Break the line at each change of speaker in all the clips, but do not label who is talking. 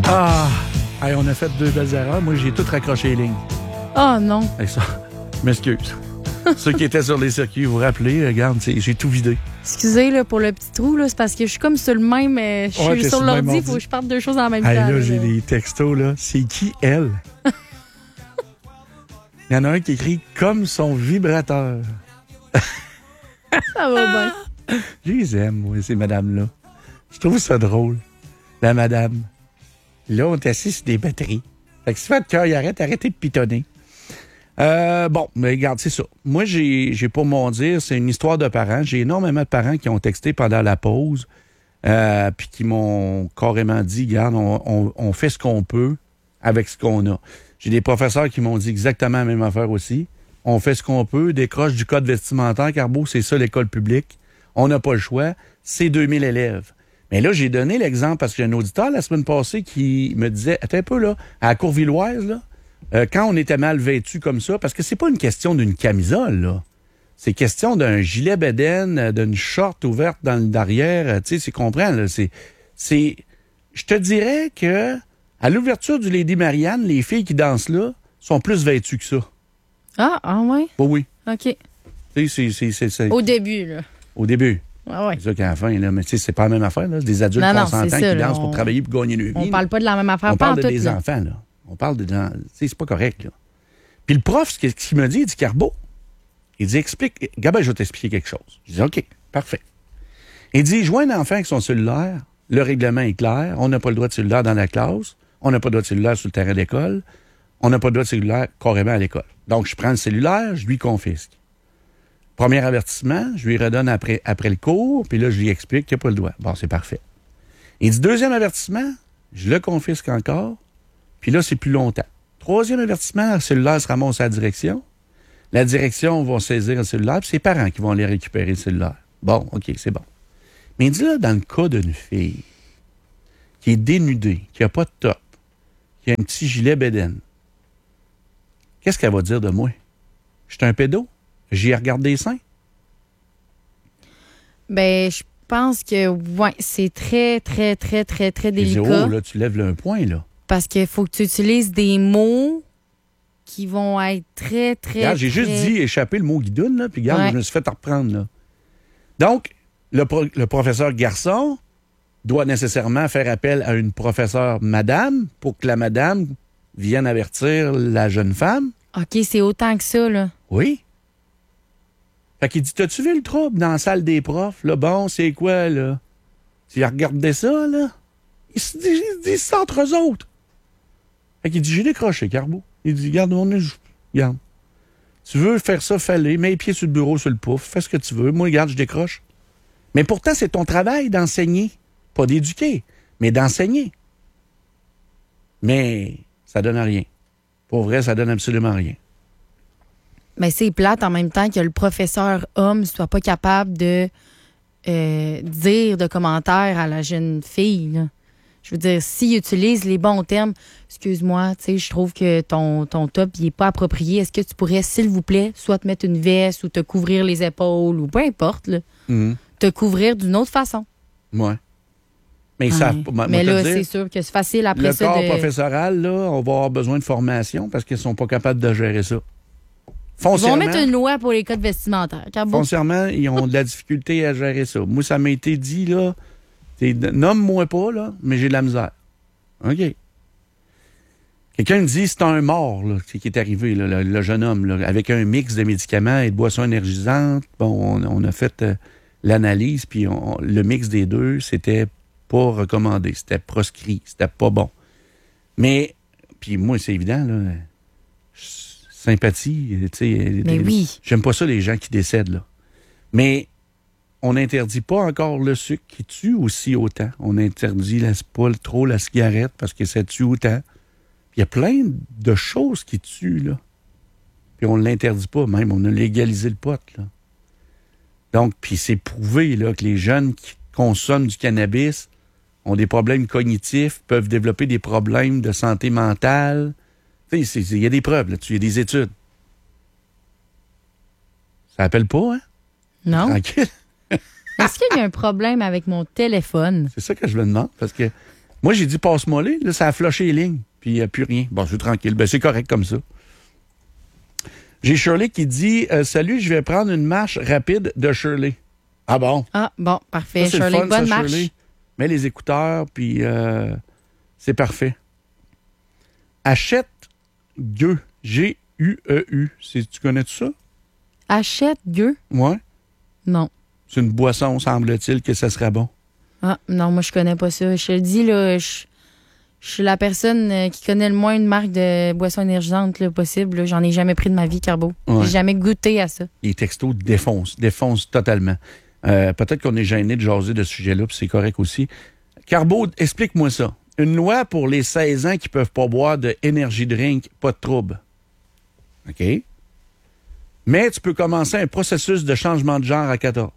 Ah! Hey, on a fait 2 belles erreurs. Moi, j'ai tout raccroché les lignes.
Oh non.
Avec ça, je m'excuse. Ceux qui étaient sur les circuits, vous vous rappelez, regarde, j'ai tout vidé.
Excusez là, pour le petit trou, là, c'est parce que je suis comme sur le même. Je
Ouais,
suis
t'es
sur
sur le même
l'ordi, il
ordi.
faut que je parte 2 choses en même
Hey,
temps.
là, j'ai des textos, là. C'est qui, elle? Il y en a un qui écrit « comme son vibrateur ».
Ça va bien.
Je les aime, moi, ces madames-là. Je trouve ça drôle. La madame. Là, on est assis sur des batteries. Fait que si votre cœur, il arrête, arrêtez de pitonner. Bon, mais regarde, c'est ça. Moi, j'ai pour mon dire, c'est une histoire de parents. J'ai énormément de parents qui ont texté pendant la pause, puis qui m'ont carrément dit, regarde, on fait ce qu'on peut avec ce qu'on a. J'ai des professeurs qui m'ont dit exactement la même affaire aussi. On fait ce qu'on peut, décroche du code vestimentaire, Carbo, c'est ça l'école publique. On n'a pas le choix. C'est 2000 élèves. Mais là, j'ai donné l'exemple parce qu'il y a un auditeur la semaine passée qui me disait, attends un peu là, à la Courvilloise, là, quand on était mal vêtu comme ça, parce que c'est pas une question d'une camisole, là. C'est question d'un gilet bedaine, d'une short ouverte dans le derrière, tu sais, c'est comprends, là. Je te dirais que à l'ouverture du Lady Marianne, les filles qui dansent là sont plus vêtues que ça.
Ah ouais?
Bon, oui.
OK.
Tu sais, c'est...
Au début, là.
Au début.
Ah ouais.
C'est ça qu'à la fin, là, mais tu sais, c'est pas la même affaire, là. C'est des adultes
Non,
consentants
c'est ça,
qui
là,
dansent pour travailler pour gagner leur vie.
On parle pas de la même affaire,
On
pas en
parle de
tout,
des
là.
enfants, là. On parle de... Tu sais, c'est pas correct, là. Puis le prof, ce qu'il me dit, il dit, Carbo, il dit, explique... Gabin, je vais t'expliquer quelque chose. Je dis, OK, parfait. Il dit, je vois un enfant avec son cellulaire, le règlement est clair, on n'a pas le droit de cellulaire dans la classe, on n'a pas le droit de cellulaire sur le terrain d'école, on n'a pas le droit de cellulaire carrément à l'école. Donc, je prends le cellulaire, je lui confisque. Premier avertissement, je lui redonne après le cours, puis là, je lui explique qu'il n'a pas le droit. Bon, c'est parfait. Il dit, deuxième avertissement, je le confisque encore, puis là, c'est plus longtemps. Troisième avertissement, le cellulaire se ramasse à la direction. La direction va saisir le cellulaire, puis c'est les parents qui vont aller récupérer le cellulaire. Bon, OK, c'est bon. Mais il dit là, dans le cas d'une fille qui est dénudée, qui n'a pas de top, qui a un petit gilet bedaine, qu'est-ce qu'elle va dire de moi? Je suis un pédo? J'y regarde des seins?
Ben, je pense que, ouais, c'est très, très, très, très, très
Je dis,
délicat.
oh, là, tu lèves là un point, là.
Parce qu'il faut que tu utilises des mots qui vont être très, très,
Regarde, j'ai juste dit échapper le mot guidoune, là, puis regarde,
Ouais.
je me suis fait reprendre, là. Donc, le professeur garçon doit nécessairement faire appel à une professeure madame pour que la madame vienne avertir la jeune femme.
OK, c'est autant que ça, là.
Oui. Fait qu'il dit, t'as-tu vu le trouble dans la salle des profs? Là, bon, c'est quoi, là? Tu regardais ça, là? Il se dit ça entre eux autres. Fait qu'il dit, j'ai décroché, Carbo. Il dit, regarde, regarde. Tu veux faire ça, fallait, mets les pieds sur le bureau, sur le pouf, fais ce que tu veux. Moi, regarde, je décroche. Mais pourtant, c'est ton travail d'enseigner. Pas d'éduquer, mais d'enseigner. Mais ça donne rien. Pour vrai, ça donne absolument rien.
Mais c'est plate en même temps que le professeur homme soit pas capable de dire de commentaires à la jeune fille, là. Je veux dire, s'il utilise les bons termes, excuse-moi, tu sais, je trouve que ton top, il est pas approprié. Est-ce que tu pourrais, s'il vous plaît, soit te mettre une veste ou te couvrir les épaules ou peu importe, là, te couvrir d'une autre façon?
Ouais. Mais ça,
Mais là, c'est sûr que c'est facile après
le
ça
corps
de...
professoral, là, on va avoir besoin de formation parce qu'ils sont pas capables de gérer ça.
Ils vont
Foncièrement,
mettre une loi pour les codes vestimentaires.
foncièrement, ils ont de la difficulté à gérer ça. Moi, ça m'a été dit, là, nomme-moi pas, là, mais j'ai de la misère. OK. Quelqu'un me dit, c'est un mort, là, qui est arrivé, là, le jeune homme, là, avec un mix de médicaments et de boissons énergisantes. Bon, on a fait l'analyse, puis le mix des deux, c'était pas recommandé, c'était proscrit, c'était pas bon. Mais, puis moi, c'est évident, là, sympathie, tu sais.
Mais oui.
J'aime pas ça, les gens qui décèdent, là. Mais on n'interdit pas encore le sucre qui tue aussi autant. On interdit pas trop la cigarette parce que ça tue autant. Il y a plein de choses qui tuent, là. Puis on ne l'interdit pas, même. On a légalisé le pot, là. Donc, puis c'est prouvé, là, que les jeunes qui consomment du cannabis ont des problèmes cognitifs, peuvent développer des problèmes de santé mentale. Tu sais, il y a des preuves là-dessus, il y a des études. Ça appelle pas, hein?
Non?
Tranquille.
Est-ce qu'il y a un problème avec mon téléphone?
C'est ça que je me demande, parce que Moi, j'ai dit passe-moi là, ça a flushé les lignes, puis il n'y a plus rien. Bon, c'est tranquille. Ben, c'est correct comme ça. J'ai Shirley qui dit salut, je vais prendre une marche rapide de Shirley. Ah bon?
Ah, bon, parfait.
Ça, c'est
Shirley,
le fun,
bonne
ça,
marche.
Shirley. Mets les écouteurs, puis c'est parfait. Achète Gueux. G-U-E-U. Tu connais tout ça?
Achète gueux?
Ouais.
Non.
C'est une boisson, semble-t-il, que ça serait bon.
Ah, non, moi, je connais pas ça. Je te le dis, là, je suis la personne qui connaît le moins une marque de boisson énergisante là, possible. Là. J'en ai jamais pris de ma vie, Carbo.
Ouais.
J'ai jamais goûté à ça.
Les textos défoncent totalement. Peut-être qu'on est gêné de jaser de ce sujet-là, puis c'est correct aussi. Carbo, explique-moi ça. Une loi pour les 16 ans qui peuvent pas boire de energy drink, pas de trouble. OK? Mais tu peux commencer un processus de changement de genre à 14.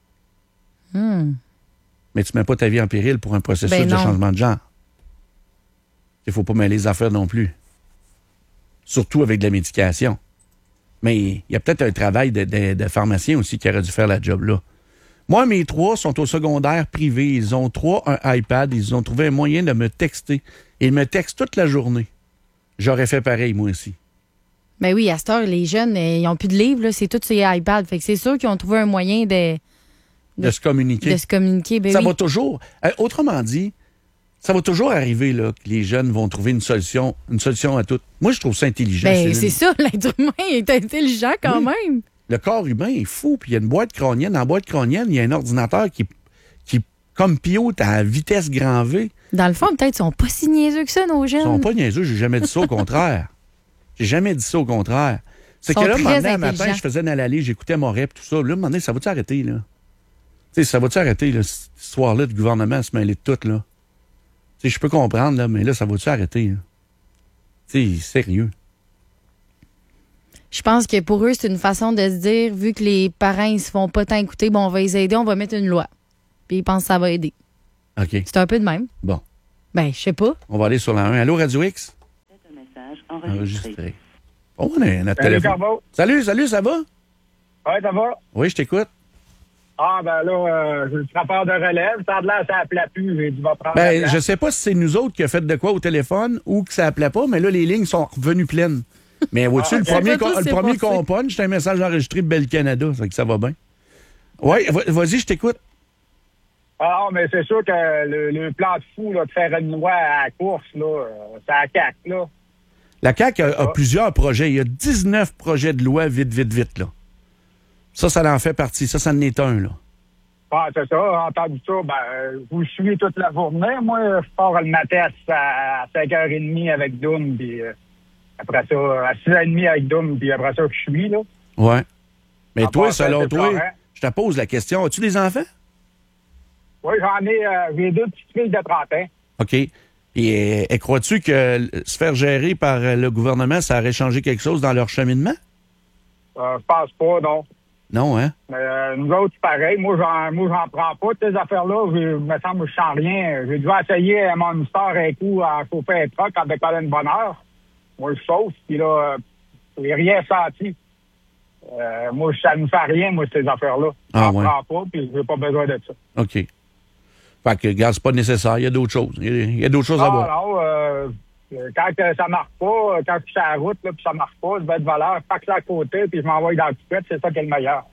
Mais tu mets pas ta vie en péril pour un processus de changement de genre. Il faut pas mêler les affaires non plus. Surtout avec de la médication. Mais il y a peut-être un travail de pharmacien aussi qui aurait dû faire la job là. Moi, mes 3 sont au secondaire privé. Ils ont 3 un iPad. Ils ont trouvé un moyen de me texter. Ils me textent toute la journée. J'aurais fait pareil, moi aussi.
Ben oui, à cette heure, les jeunes, ils n'ont plus de livres. Là, c'est tout sur les iPads. Fait que c'est sûr qu'ils ont trouvé un moyen de
se communiquer.
De se communiquer. Ben
ça
oui.
va toujours... autrement dit, ça va toujours arriver là, que les jeunes vont trouver une solution à tout. Moi, je trouve ça intelligent.
Ben, c'est ça. L'être humain est intelligent quand même.
Le corps humain est fou, puis il y a une boîte crânienne. Dans la boîte crânienne, il y a un ordinateur qui comme pilote à vitesse grand V.
Dans le fond, peut-être, ils sont pas si niaiseux que ça, nos jeunes.
Ils sont pas niaiseux, j'ai jamais dit ça au contraire. J'ai jamais dit ça au contraire. C'est que là, un matin, je faisais dans l'allée, j'écoutais mon rap, tout ça. Là, un moment donné, ça va-tu arrêter, là? Tu sais, ça va-tu arrêter, là, cette histoire-là, du gouvernement à se mêler de tout, là? Tu sais, je peux comprendre, là, mais là, ça va-tu arrêter, là? Tu sais, sérieux.
Je pense que pour eux, c'est une façon de se dire, vu que les parents, ils se font pas tant écouter, bon, on va les aider, on va mettre une loi. Puis ils pensent que ça va aider.
OK.
C'est un peu de même.
Bon.
Ben, je sais pas.
On va aller sur la 1. Allô, Radio X?
C'est un message enregistré.
Oh, on a notre téléphone.
Carbo.
Salut, ça va?
Oui, ça va?
Oui, je t'écoute.
Ah, ben là, je suis rapport de relève. Ça a de l'air, ça appelait plus. J'ai dit, va prendre la
Ben,
place.
je sais pas si c'est nous autres qui a fait de quoi au téléphone ou que ça appelait pas, mais là, les lignes sont revenues pleines. Mais vois-tu, le premier qu'on punch, c'est un message enregistré de Bell Canada. Ça va bien. Oui, vas-y, je t'écoute.
Ah, mais c'est sûr que le plan de fou là, de faire une loi à la course, là, c'est à la CAQ, là.
La CAQ a plusieurs projets. Il y a 19 projets de loi vite, là. Ça en fait partie. Ça en est un, là.
Ah, c'est ça. Entendu ça, ben, je vous suis toute la journée. Moi, je pars le matin à 5h30 avec Doom, puis après ça, à 6h30 avec Doom, puis après ça, je suis, là.
Ouais. Mais
En
toi,
passant,
selon
c'est
toi,
correct.
je te pose la question. As-tu des enfants?
Oui, j'en ai, j'ai 2 petites filles de 30 ans.
OK. Et crois-tu que se faire gérer par le gouvernement, ça aurait changé quelque chose dans leur cheminement?
Je pense pas, non.
Non, hein?
Mais nous autres, c'est pareil. Moi, j'en prends pas. Ces affaires-là, il me semble que je sens rien. J'ai dû essayer mon histoire un coup à chauffer un truck avec Colin Bonheur. Moi, je chauffe, puis là, j'ai rien senti. Moi, ça ne me fait rien, moi, ces affaires-là.
Ah,
J'en
ouais.
prends pas, puis j'ai pas besoin de ça.
OK. Fait que, regarde, c'est pas nécessaire. Il y a d'autres choses. Il y a d'autres choses à voir.
Non, quand ça marche pas, quand je suis sur la route, là, puis ça marche pas, je vais être valeur, je passe à côté, puis je m'envoie dans le coupette, c'est ça qui est le meilleur.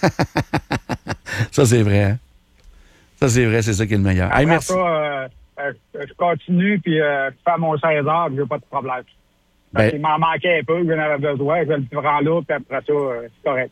Ça, c'est vrai. Hein? Ça, c'est vrai, c'est ça qui est le meilleur. Hey,
Après
merci.
ça, je continue, puis je fais mon 16 heures, puis j'ai pas de problème. Parce qu'il m'en manquait un peu, j'en avais besoin, je le prends là, puis après ça, c'est correct.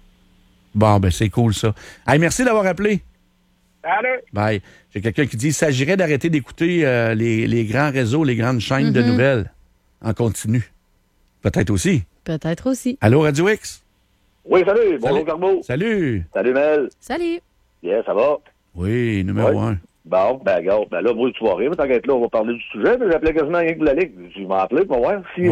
Bon, ben c'est cool, ça. Hey, merci d'avoir appelé.
Allez!
Bye. J'ai quelqu'un qui dit il s'agirait d'arrêter d'écouter les grands réseaux, les grandes chaînes de nouvelles en continu. Peut-être aussi.
Peut-être aussi.
Allô, Radio X?
Oui, salut. Bonjour, Carbo.
Salut.
Salut, Mel.
Salut.
Yeah, ça va?
Oui, numéro 1.
Bon, ben, regarde, ben là, moi, tu vas rire, mais tant qu'être là, on va parler du sujet, mais j'appelais quasiment rien que de la Ligue. Je m'en appelé pour voir s'il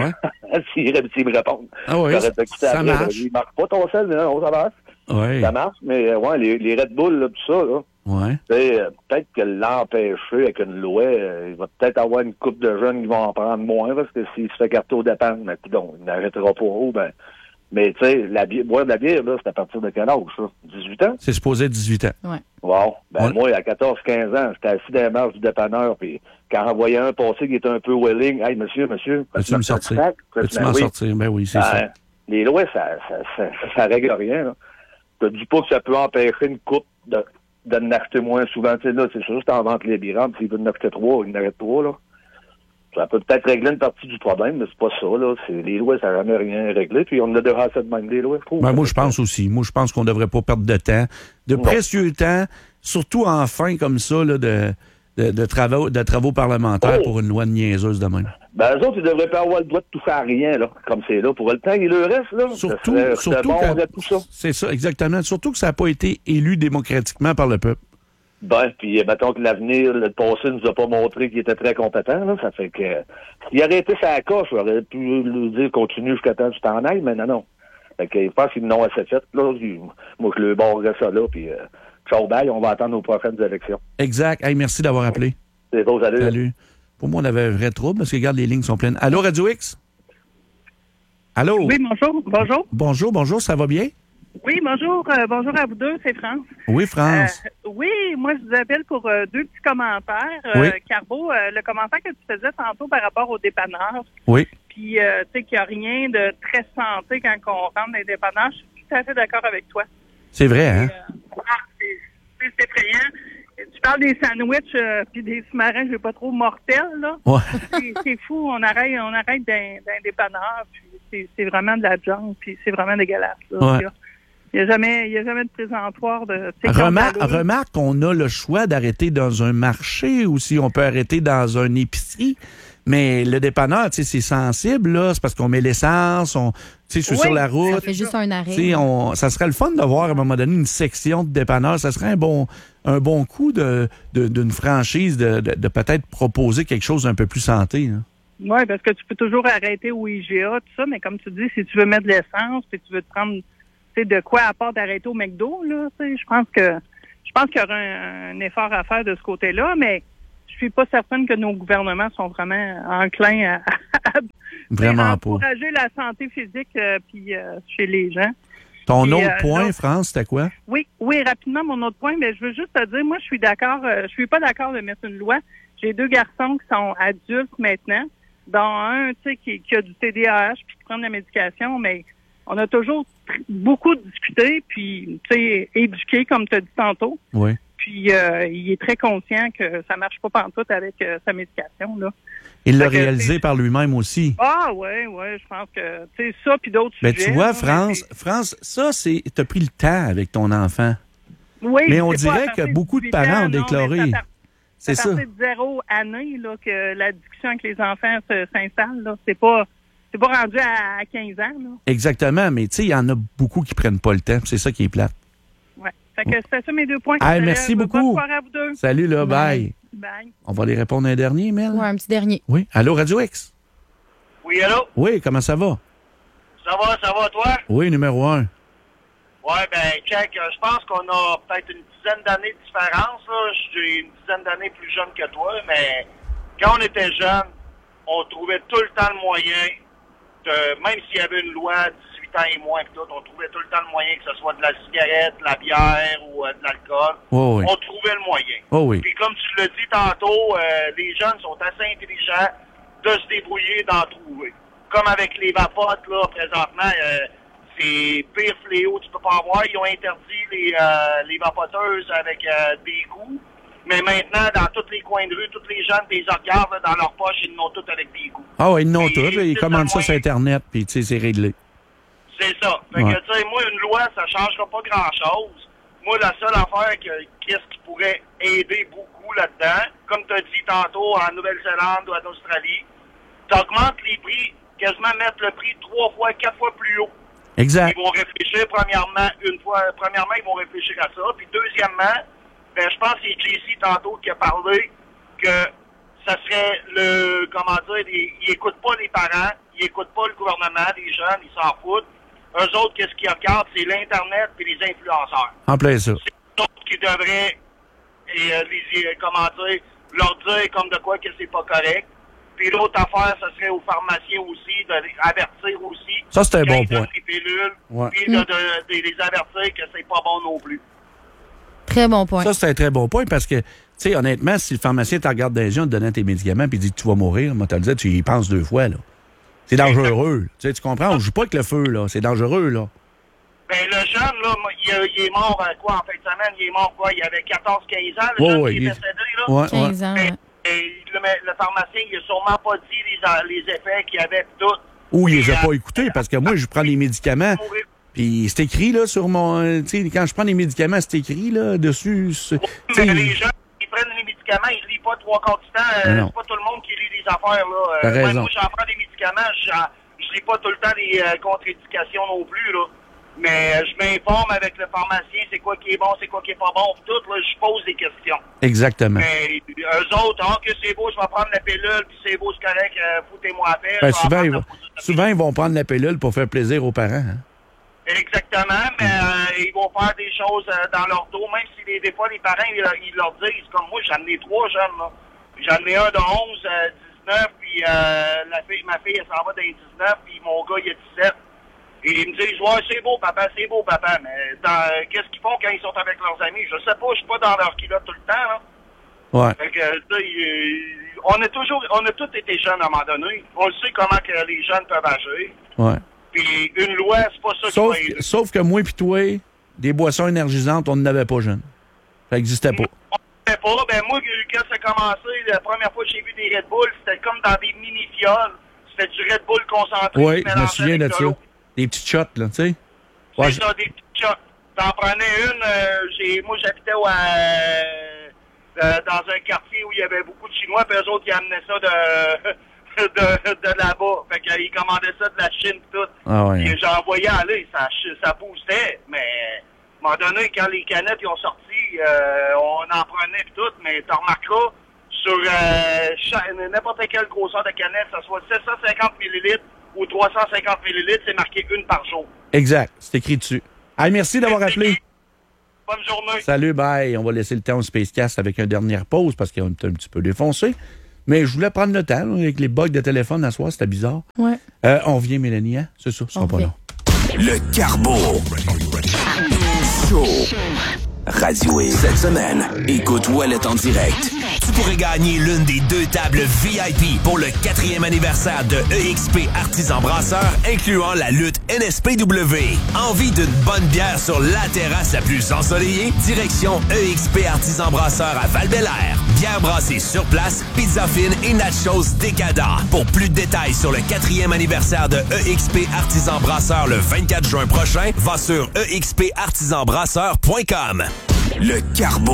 me répond.
Ah oui, ça marche.
Il marque pas ton sel, mais non, ça marche.
Oui.
Ça marche, mais ouais, les Red Bull, là, tout ça, là.
Ouais.
Peut-être que l'empêcher avec une loi, il va peut-être avoir une couple de jeunes qui vont en prendre moins, parce que s'il se fait carter au dépend, ben, coudonc, il n'arrêtera pas haut, ben, Mais, tu sais, boire de la bière, là, c'est à partir de quel âge, ça? 18 ans?
C'est supposé être 18 ans.
Ouais.
Wow. Ben,
Ouais.
moi, à 14-15 ans, j'étais assis dans les marches du dépanneur, puis quand on voyait un passer qui était un peu willing, hey, monsieur,
Peux-tu me sortir? Peux-tu m'en sortir? Ben oui, c'est ça.
Les lois, ça règle rien, là. Je te dis pas que ça peut empêcher une coupe de n'acheter moins souvent. Tu sais, là, c'est sûr, si t'en ventes les bières, s'ils veulent en acheter 3, ils n'arrêtent 3, là. Ça peut peut-être régler une partie du problème, mais c'est pas ça, là. Les lois, ça n'a jamais rien réglé. Puis on a déjà fait de même des lois, je trouve.
Ben, moi, je pense aussi. Moi, je pense qu'on devrait pas perdre de temps. De précieux temps, surtout en fin comme ça, là, de travaux parlementaires pour une loi de niaiseuse de même.
Ben, eux autres, ils devraient pas avoir le droit de toucher à rien, là, comme c'est là. Pour le temps, il leur reste, là.
Surtout
bon,
que,
tout ça.
c'est ça, exactement. Surtout que ça n'a pas été élu démocratiquement par le peuple.
Ben, puis mettons que l'avenir, le passé nous a pas montré qu'il était très compétent, là. Ça fait que s'il aurait été sa coche, j'aurais pu lui dire continue jusqu'à temps que tu t'en ailles, mais non. Fait que je pense qu'ils n'ont assez fait. Là, moi, je le barrerais ça là, puis ciao, bye, on va attendre nos prochaines élections.
Exact. Hey, merci d'avoir appelé.
C'est bon, salut.
Salut. Pour moi, on avait un vrai trouble parce que, regarde, les lignes sont pleines. Allô, Radio X? Allô?
Oui, bonjour. Bonjour.
Bonjour, ça va bien?
Oui, bonjour. Bonjour à vous deux, c'est France.
Oui, France.
Oui, moi, je vous appelle pour deux petits commentaires.
Oui.
Carbo, le commentaire que tu faisais tantôt par rapport aux dépanneurs.
Oui.
Puis, tu sais, qu'il n'y a rien de très santé quand on rentre dans les dépanneurs. Je suis tout à fait d'accord avec toi.
C'est vrai, hein?
C'est effrayant. Tu parles des sandwichs puis des sous-marins, je veux pas trop mortels, là.
Ouais.
C'est fou. On arrête d'un dépanneur, puis c'est vraiment de la junk, puis c'est vraiment dégueulasse, là.
Ouais.
Il n'y a jamais de présentoir de...
Remarque qu'on a le choix d'arrêter dans un marché ou si on peut arrêter dans un épicerie. Mais le dépanneur, tu sais, c'est sensible, là. C'est parce qu'on met l'essence, tu sais, sur la route.
Ça fait juste un arrêt.
Tu sais, ça serait le fun d'avoir, à un moment donné, une section de dépanneur. Ça serait un bon coup d'une franchise de peut-être proposer quelque chose d'un peu plus santé, là.
Oui, parce que tu peux toujours arrêter au IGA, tout ça, mais comme tu dis, si tu veux mettre de l'essence, puis tu veux te prendre... Tu sais, de quoi à part d'arrêter au McDo, là, tu sais, je pense qu'il y aura un effort à faire de ce côté-là, mais je suis pas certaine que nos gouvernements sont vraiment enclins à encourager la santé physique puis chez les gens.
Ton autre point, France, c'était quoi?
Oui, rapidement, mon autre point, mais je veux juste te dire, moi, je suis pas d'accord de mettre une loi. J'ai deux garçons qui sont adultes maintenant, dont un, tu sais, qui a du TDAH puis qui prend de la médication, mais on a toujours beaucoup discuté, puis, tu sais, éduqué, comme tu as dit tantôt.
Oui.
Puis, il est très conscient que ça marche pas pantoute avec sa médication, là.
Il l'a réalisé par lui-même aussi.
Ah, oui, je pense que, tu sais, ça, puis d'autres
mais
sujets.
Tu vois,
là,
France, ça, t'as pris le temps avec ton enfant.
Oui.
Mais on dirait que beaucoup de parents ont déclaré. C'est ça.
C'est à partir de 0 année, là, que la discussion avec les enfants s'installe, là. C'est pas rendu à 15 ans, là.
Exactement, mais tu sais, il y en a beaucoup qui prennent pas le temps. C'est ça qui est plate.
Oui. Fait que c'était ça mes deux points.
Hey, merci beaucoup.
Bonne soirée à vous deux.
Salut, là, bye.
Bye.
On va les répondre un dernier, Mel?
Ouais, un petit dernier.
Oui. Allô, Radio X?
Oui, allô?
Oui, comment ça va?
Ça va, toi?
Oui, numéro 1.
Ouais, ben, check, je pense qu'on a peut-être une dizaine d'années de différence, là. Je suis une dizaine d'années plus jeune que toi, mais quand on était jeune, on trouvait tout le temps le moyen même s'il y avait une loi 18 ans et moins, pis tout, on trouvait tout le temps le moyen, que ce soit de la cigarette, de la bière ou de l'alcool.
Oh, oui.
On trouvait le moyen.
Oh, oui.
Puis comme tu l'as dit tantôt, les jeunes sont assez intelligents de se débrouiller, d'en trouver. Comme avec les vapotes, là, présentement, c'est pire fléau tu peux pas avoir. Ils ont interdit les vapoteuses avec des coups. Mais maintenant, dans tous les coins de rue, tous les jeunes, ils regardent là, dans leur poche, ils n'ont tout avec des coups.
Ah oui, ils n'ont tout. Ils commandent ça sur Internet, puis tu sais, c'est réglé.
C'est ça. Fait que, tu sais, moi, une loi, ça changera pas grand-chose. Moi, la seule affaire, qu'est-ce qui pourrait aider beaucoup là-dedans, comme tu as dit tantôt, en Nouvelle-Zélande ou en Australie, tu augmentes les prix, quasiment mettre le prix 3 fois, 4 fois plus haut.
Exact.
Ils vont réfléchir, premièrement, ils vont réfléchir à ça. Puis deuxièmement, ben, je pense que c'est JC tantôt qui a parlé que ça serait ils écoutent pas les parents, ils écoutent pas le gouvernement, les jeunes, ils s'en foutent. Eux autres, qu'est-ce qu'ils regardent? C'est l'Internet et les influenceurs.
En plein ça.
C'est eux autres qui devraient, leur dire comme de quoi que c'est pas correct. Puis l'autre affaire, ce serait aux pharmaciens aussi, d'avertir aussi.
Ça, c'est un bon point.
Les pilules,
ouais.
Puis de les avertir que c'est pas bon non plus.
Très bon point.
Ça, c'est un très bon point parce que, tu sais, honnêtement, si le pharmacien te regarde dans les yeux en te donnant tes médicaments puis dit que tu vas mourir, moi, tu le dis, tu y penses 2 fois, là. C'est dangereux. Tu sais, tu comprends? On joue pas avec le feu, là. C'est dangereux, là.
Ben, le jeune, là, il est mort, quoi, en fin de semaine? Il est mort, quoi? Il avait 14-15 ans, le jeune qui est décédé, là?
Ouais,
15 ans, ouais.
Et le pharmacien, il a sûrement pas dit les effets qu'il y avait tout.
Ou il les a pas écoutés, parce que moi, je prends les médicaments, puis c'est écrit, là, sur mon... Tu sais, quand je prends les médicaments, c'est écrit, là, dessus.
Mais les gens, ils prennent les médicaments, ils lisent pas 3 quarts du temps. C'est pas tout le monde qui lit les affaires, là.
T'as raison.
Moi, j'en prends des médicaments, je lis pas tout le temps les contre-indications non plus, là. Mais je m'informe avec le pharmacien, c'est quoi qui est bon, c'est quoi qui est pas bon, tout, là, je pose des questions. Exactement. Mais eux autres, que c'est beau, je vais prendre la pilule, puis c'est beau, c'est correct, foutez-moi à paix.
Ben, souvent, ils vont prendre la pilule pour faire plaisir aux parents. Hein?
Exactement, mais ils vont faire des choses dans leur dos, même si des fois les parents, ils leur disent, comme moi, j'en ai 3 jeunes, là. J'en ai un de 11, 19, puis ma fille, elle s'en va dans les 19, puis mon gars, il a 17. Et ils me disent, ouais, c'est beau, papa, mais qu'est-ce qu'ils font quand ils sont avec leurs amis? Je sais pas, je suis pas dans leur culotte tout le temps, là.
Ouais.
Fait que, on a tous été jeunes à un moment donné. On le sait comment que les jeunes peuvent agir.
Ouais.
Puis une loi, c'est pas ça qui va aider.
Sauf que moi pis toi, des boissons énergisantes, on n'avait pas jeunes. Ça n'existait pas.
On n'avait pas. Ben moi, quand ça a commencé, la première fois que j'ai vu des Red Bull, c'était comme dans des mini-fioles. C'était du Red Bull concentré.
Oui, je me souviens de ça. Des petites shots, là, tu sais.
Ouais, c'est ça, des petites shots. T'en prenais une, moi j'habitais dans un quartier où il y avait beaucoup de Chinois, puis eux autres, ils amenaient ça de là-bas. Fait qu'ils commandaient ça de la Chine et tout.
Ah ouais.
Et j'en voyais aller, ça boostait, mais à un moment donné, quand les canettes ils ont sorti, on en prenait et tout, mais t'en remarqueras, sur n'importe quelle grosseur de canette, que ce soit 750 ml ou 350 ml, c'est marqué une par jour.
Exact, c'est écrit dessus. Hey, merci d'avoir appelé.
Bonne journée.
Salut, bye. On va laisser le temps au Spacecast avec une dernière pause parce qu'on est un petit peu défoncé. Mais je voulais prendre le temps, là, avec les bugs de téléphone à soir, c'était bizarre.
Ouais.
On revient, Mélanie, hein? C'est ça, ça sera pas long.
Le Carbo. Show. Radio X. Cette semaine, écoute Ouellet en direct. Tu pourrais gagner l'une des 2 tables VIP pour le 4e anniversaire de EXP Artisan Brasseur, incluant la lutte NSPW. Envie d'une bonne bière sur la terrasse la plus ensoleillée? Direction EXP Artisan Brasseur à Val-Bélair. Bière brassée sur place, pizza fine et nachos décadents. Pour plus de détails sur le 4e anniversaire de EXP Artisan Brasseur le 24 juin prochain, va sur expartisanbrasseur.com. Le Carbo.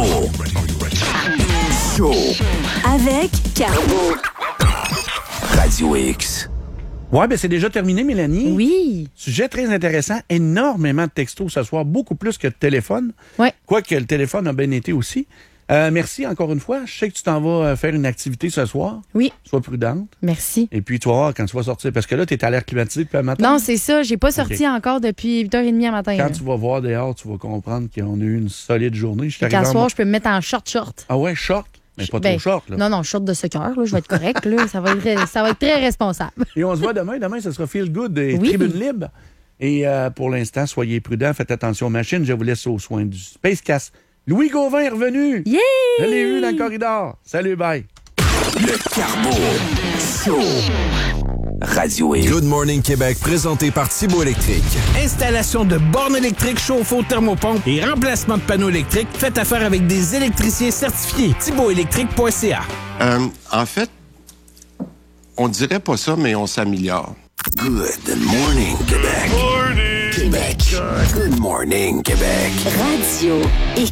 Show.
Avec Carbo.
Radio X.
Ouais, ben c'est déjà terminé, Mélanie.
Oui.
Sujet très intéressant. Énormément de textos ce soir, beaucoup plus que de téléphone.
Ouais.
Quoique le téléphone a bien été aussi. Merci encore une fois. Je sais que tu t'en vas faire une activité ce soir.
Oui.
Sois prudente.
Merci.
Et puis, tu vas voir quand tu vas sortir. Parce que là, tu es à l'air climatisé depuis un matin.
Non, c'est ça. J'ai pas sorti encore depuis 8h30 à matin.
Quand tu vas voir dehors, tu vas comprendre qu'on a eu une solide journée.
Qu'à soir, je peux me mettre en short.
Ah ouais, short? Mais pas trop short, là.
Non, short de soccer, là. Je vais être correct, là. Ça va être très responsable.
Et on se voit demain. Demain, ça sera Feel Good et Tribune Libre. Et pour l'instant, soyez prudents. Faites attention aux machines. Je vous laisse aux soins du Spacecast. Louis Gauvin est revenu.
Yeah!
Je l'ai vu dans le corridor. Salut, bye.
Le Carbo. Show. Radio X.
Good Morning Québec, présenté par Thibault Électrique.
Installation de bornes électriques, chauffe-eau, thermopompe et remplacement de panneaux électriques. Faites affaire avec des électriciens certifiés. ThibaultElectrique.ca.
En fait, on dirait pas ça, mais on s'améliore.
Good Morning Québec.
Morning.
Québec. Good Morning Québec.
Radio X.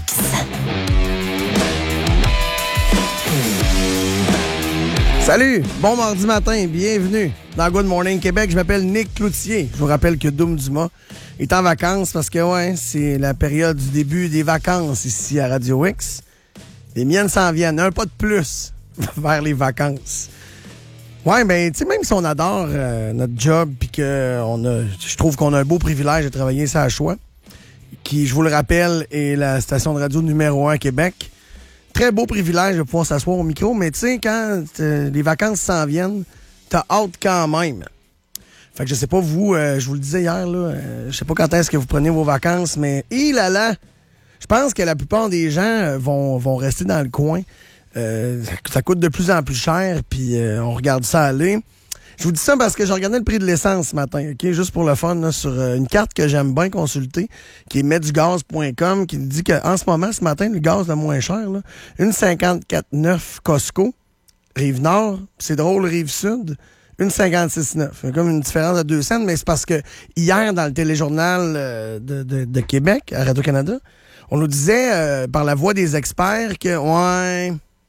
Salut, bon mardi matin, bienvenue dans Good Morning Québec. Je m'appelle Nick Cloutier. Je vous rappelle que Doom Dumas est en vacances parce que c'est la période du début des vacances ici à Radio X. Les miennes s'en viennent, un pas de plus vers les vacances. Ouais, ben, tu sais, même si on adore notre job puis que je trouve qu'on a un beau privilège de travailler ça à Choix, qui, je vous le rappelle, est la station de radio numéro 1 à Québec. très beau privilège de pouvoir s'asseoir au micro, mais tu sais, quand les vacances s'en viennent, t'as hâte quand même. Fait que je sais pas, vous, je vous le disais hier, là, je sais pas quand est-ce que vous prenez vos vacances, mais je pense que la plupart des gens vont rester dans le coin. Ça coûte de plus en plus cher, puis on regarde ça aller. Je vous dis ça parce que j'ai regardé le prix de l'essence ce matin, ok, juste pour le fun, là, sur une carte que j'aime bien consulter, qui est metdugaz.com, qui dit qu'en ce moment, ce matin, le gaz le moins cher, là, une 54,9 Costco, Rive-Nord, c'est drôle, Rive-Sud, une 56,9. Il y a comme une différence de 2 cents, mais c'est parce que hier, dans le téléjournal de Québec, à Radio-Canada, on nous disait, par la voix des experts, que, ouais,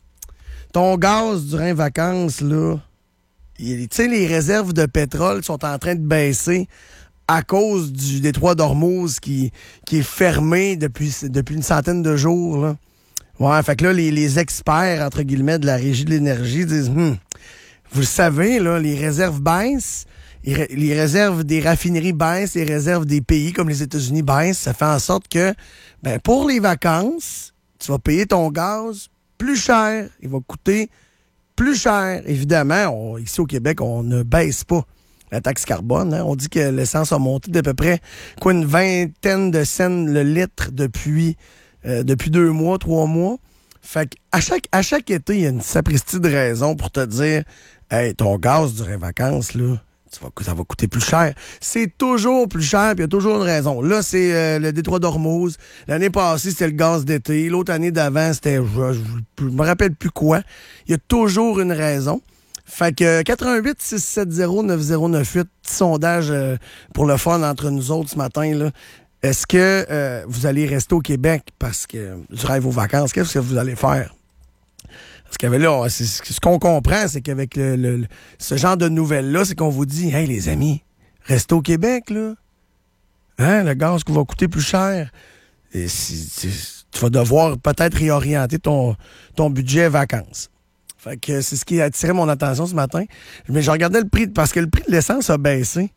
ton gaz durant les vacances, là, tu sais, les réserves de pétrole sont en train de baisser à cause du détroit d'Ormuz qui est fermé depuis une centaine de jours, là. Ouais, fait que là, les experts, entre guillemets, de la Régie de l'énergie disent, vous le savez, là, les réserves baissent, les réserves des raffineries baissent, les réserves des pays comme les États-Unis baissent. Ça fait en sorte que, ben, pour les vacances, tu vas payer ton gaz plus cher. Il va coûter plus cher. Évidemment, ici au Québec, on ne baisse pas la taxe carbone. Hein. On dit que l'essence a monté d'à peu près une 20 de cents le litre depuis 2 mois, 3 mois. Fait qu'à chaque été, il y a une sapristi de raison pour te dire, hey, ton gaz durant les vacances, là, ça va coûter plus cher. C'est toujours plus cher, puis il y a toujours une raison. Là, c'est le détroit d'Ormuz. L'année passée, c'était le gaz d'été. L'autre année d'avant, c'était... Je me rappelle plus quoi. Il y a toujours une raison. Fait que 88-670-9098, petit sondage pour le fun entre nous autres ce matin, là. Est-ce que vous allez rester au Québec parce que durant vos vacances, qu'est-ce que vous allez faire? Parce que là, ce qu'on comprend, c'est qu'avec ce genre de nouvelles-là, c'est qu'on vous dit, hey les amis, restez au Québec, là. Hein, le gaz qui va coûter plus cher. Et tu vas devoir peut-être réorienter ton budget vacances. Fait que c'est ce qui a attiré mon attention ce matin. Mais je regardais le prix, parce que le prix de l'essence a baissé.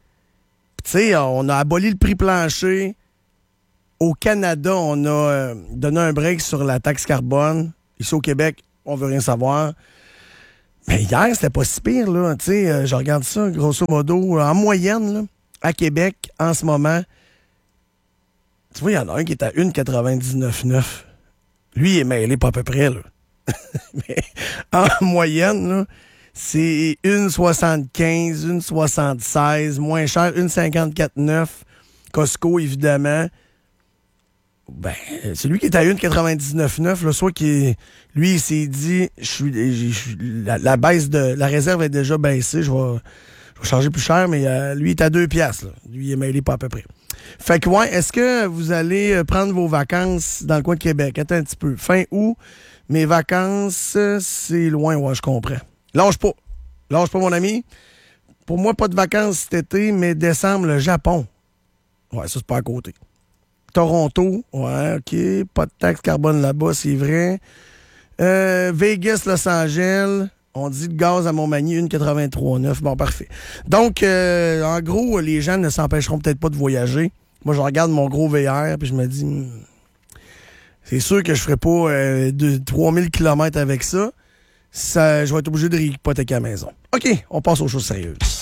Tu sais, on a aboli le prix plancher. Au Canada, on a donné un break sur la taxe carbone. Ici au Québec, on veut rien savoir. Mais hier, c'était pas si pire, là. Tu sais, je regarde ça, grosso modo, en moyenne, là, à Québec, en ce moment. Tu vois, il y en a un qui est à 1,99,9. Lui, il est mêlé pas à peu près, là. Mais en moyenne, là, c'est 1,75, 1,76, moins cher, 1,54,9. Costco, évidemment. Ben, c'est lui qui est à 1,99,9, là, soit lui, il s'est dit, la baisse de la réserve est déjà baissée, je vais charger plus cher, mais lui, il est à 2 piastres, là. Lui, il est mêlé pas à peu près. Fait que, ouais, est-ce que vous allez prendre vos vacances dans le coin de Québec? Attends un petit peu. Fin août, mes vacances, c'est loin, ouais, je comprends. Lâche pas, mon ami. Pour moi, pas de vacances cet été, mais décembre, le Japon. Ouais, ça, c'est pas à côté. Toronto, ouais, OK. Pas de taxe carbone là-bas, c'est vrai. Vegas, Los Angeles, on dit le gaz à Montmagny, 1,83,9. Bon, parfait. Donc, en gros, les gens ne s'empêcheront peut-être pas de voyager. Moi, je regarde mon gros VR, puis je me dis, c'est sûr que je ferai pas 3000 km avec ça. Je vais être obligé de réhypothéquer à la maison. OK, on passe aux choses sérieuses.